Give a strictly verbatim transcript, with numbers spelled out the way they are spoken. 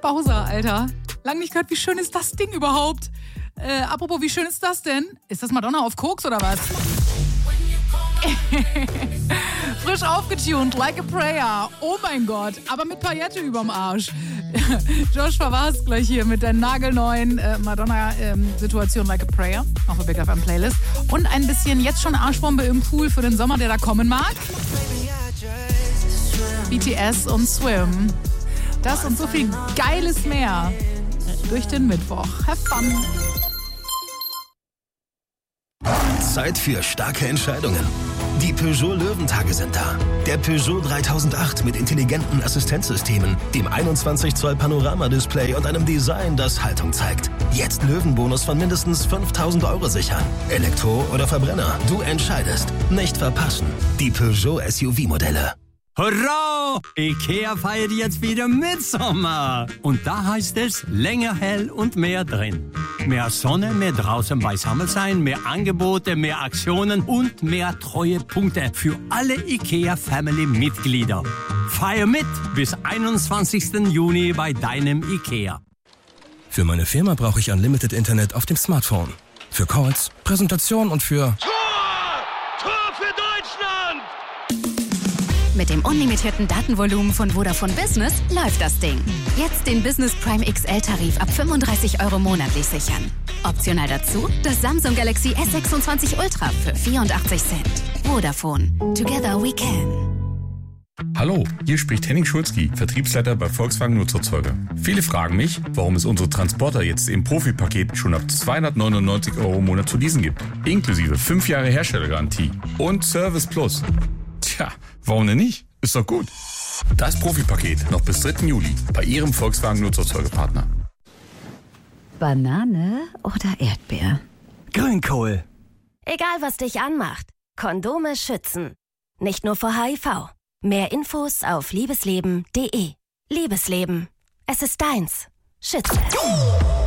Bowser, Alter. Lang nicht gehört, wie schön ist das Ding überhaupt? Äh, apropos, wie schön ist das denn? Ist das Madonna auf Koks oder was? Frisch aufgetunt, like a prayer. Oh mein Gott, aber mit Paillette überm Arsch. Josh verwar's gleich hier mit der nagelneuen äh, Madonna-Situation ähm, like a prayer auf der Big F M Playlist. Und ein bisschen jetzt schon Arschbombe im Pool für den Sommer, der da kommen mag. B T S und Swim. Das und so viel Geiles mehr durch den Mittwoch. Have fun. Zeit für starke Entscheidungen. Die Peugeot Löwentage sind da. Der Peugeot dreitausendacht mit intelligenten Assistenzsystemen, dem einundzwanzig Zoll Panoramadisplay und einem Design, das Haltung zeigt. Jetzt Löwenbonus von mindestens fünftausend Euro sichern. Elektro oder Verbrenner, du entscheidest. Nicht verpassen. Die Peugeot S U V-Modelle. Hurra! IKEA feiert jetzt wieder Mitsommer. Und da heißt es länger hell und mehr drin. Mehr Sonne, mehr draußen beisammen sein, mehr Angebote, mehr Aktionen und mehr Treuepunkte für alle IKEA-Family-Mitglieder. Feier mit bis einundzwanzigsten Juni bei deinem IKEA. Für meine Firma brauche ich Unlimited Internet auf dem Smartphone. Für Calls, Präsentation und für... Mit dem unlimitierten Datenvolumen von Vodafone Business läuft das Ding. Jetzt den Business Prime X L-Tarif ab fünfunddreißig Euro monatlich sichern. Optional dazu das Samsung Galaxy S sechsundzwanzig Ultra für vierundachtzig Cent. Vodafone. Together we can. Hallo, hier spricht Henning Schulzki, Vertriebsleiter bei Volkswagen Nutzerzeuger. Viele fragen mich, warum es unsere Transporter jetzt im Profi-Paket schon ab zweihundertneunundneunzig Euro im Monat zu leasen gibt. Inklusive fünf Jahre Herstellergarantie und Service Plus. Tja, warum denn nicht? Ist doch gut. Das Profi-Paket noch bis dritten Juli bei Ihrem Volkswagen Nutzerzeugerpartner. Banane oder Erdbeer? Grünkohl. Egal, was dich anmacht. Kondome schützen. Nicht nur vor H I V. Mehr Infos auf liebesleben punkt de. Liebesleben. Es ist deins. Schütze.